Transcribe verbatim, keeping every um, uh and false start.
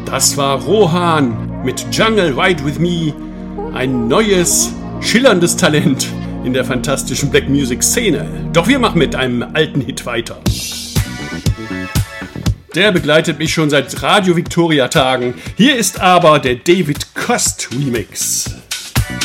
Das war Rohan mit Jungle Ride With Me, ein neues, schillerndes Talent in der fantastischen Black Music Szene. Doch wir machen mit einem alten Hit weiter. Der begleitet mich schon seit Radio Victoria Tagen. Hier ist aber der David Cost Remix.